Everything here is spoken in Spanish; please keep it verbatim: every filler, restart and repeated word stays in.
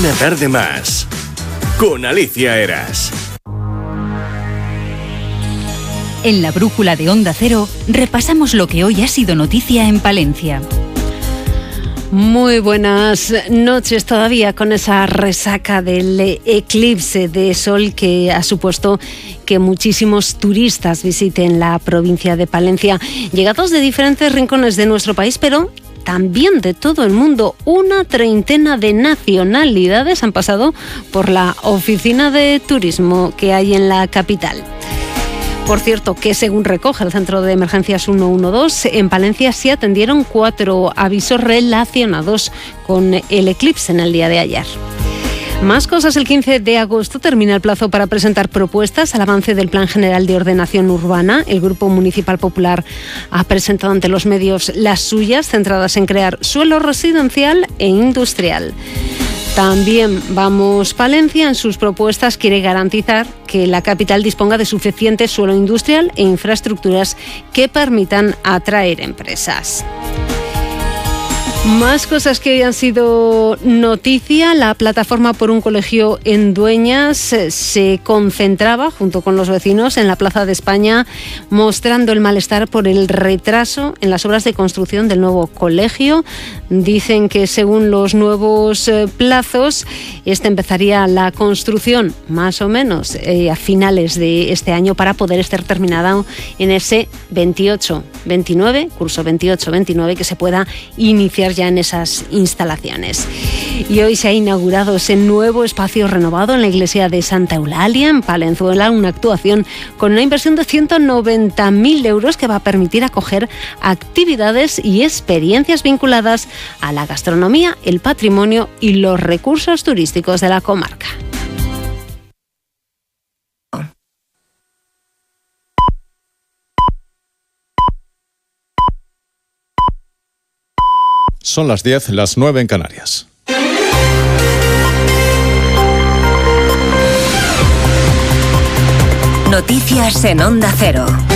Una tarde más con Alicia Eras. En la brújula de Onda Cero repasamos lo que hoy ha sido noticia en Palencia. Muy buenas noches todavía con esa resaca del eclipse de sol que ha supuesto que muchísimos turistas visiten la provincia de Palencia, llegados de diferentes rincones de nuestro país, pero también de todo el mundo. Una treintena de nacionalidades han pasado por la oficina de turismo que hay en la capital. Por cierto, que según recoge el Centro de Emergencias ciento doce, en Palencia se atendieron cuatro avisos relacionados con el eclipse en el día de ayer. Más cosas. El quince de agosto termina el plazo para presentar propuestas al avance del Plan General de Ordenación Urbana. El Grupo Municipal Popular ha presentado ante los medios las suyas, centradas en crear suelo residencial e industrial. También Vamos Palencia, en sus propuestas, quiere garantizar que la capital disponga de suficiente suelo industrial e infraestructuras que permitan atraer empresas. Más cosas que hoy han sido noticia. La plataforma por un colegio en Dueñas se concentraba junto con los vecinos en la Plaza de España, mostrando el malestar por el retraso en las obras de construcción del nuevo colegio. Dicen que según los nuevos plazos, este empezaría la construcción más o menos eh, a finales de este año para poder estar terminada en ese veintiocho veintinueve, curso veintiocho veintinueve, que se pueda iniciar ya en esas instalaciones. Y hoy se ha inaugurado ese nuevo espacio renovado en la iglesia de Santa Eulalia, en Palenzuela, una actuación con una inversión de ciento noventa mil euros que va a permitir acoger actividades y experiencias vinculadas a la gastronomía, el patrimonio y los recursos turísticos de la comarca. Son las diez, las nueve en Canarias. Noticias en Onda Cero.